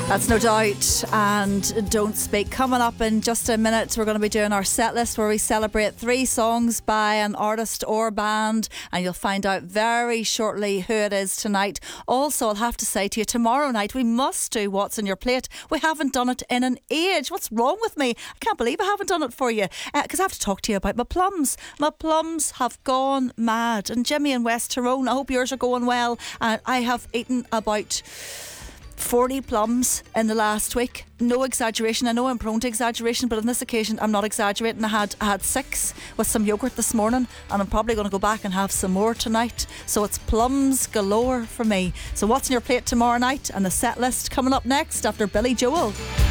That's No Doubt and Don't Speak. Coming up in just a minute, we're going to be doing our set list where we celebrate 3 songs by an artist or band, and you'll find out very shortly who it is tonight. Also, I'll have to say to you, tomorrow night we must do What's on Your Plate. We haven't done it in an age. What's wrong with me? I can't believe I haven't done it for you, because I have to talk to you about my plums. My plums have gone mad, and Jimmy in West Tyrone, I hope yours are going well. I have eaten about 40 plums in the last week. No exaggeration. I know I'm prone to exaggeration, but on this occasion I'm not exaggerating. I had 6 with some yoghurt this morning, and I'm probably going to go back and have some more tonight. So it's plums galore for me. So what's on your plate tomorrow night, and the set list coming up next after Billy Joel.